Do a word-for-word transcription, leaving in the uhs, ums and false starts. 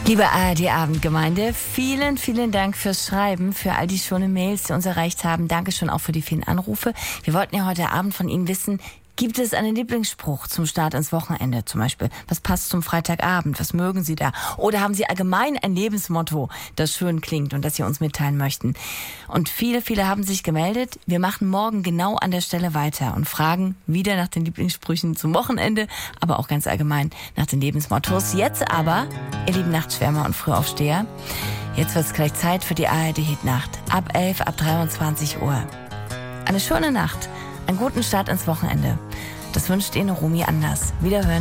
Liebe A R D-Abendgemeinde, vielen, vielen Dank fürs Schreiben, für all die schönen Mails, die uns erreicht haben. Dankeschön auch für die vielen Anrufe. Wir wollten ja heute Abend von Ihnen wissen, gibt es einen Lieblingsspruch zum Start ins Wochenende zum Beispiel? Was passt zum Freitagabend? Was mögen Sie da? Oder haben Sie allgemein ein Lebensmotto, das schön klingt und das Sie uns mitteilen möchten? Und viele, viele haben sich gemeldet. Wir machen morgen genau an der Stelle weiter und fragen wieder nach den Lieblingssprüchen zum Wochenende, aber auch ganz allgemein nach den Lebensmottos. Jetzt aber, ihr lieben Nachtschwärmer und Frühaufsteher, jetzt wird es gleich Zeit für die A R D-Hitnacht. Ab elf, ab dreiundzwanzig Uhr. Eine schöne Nacht. Einen guten Start ins Wochenende. Das wünscht Ihnen Romy Anders. Wiederhören.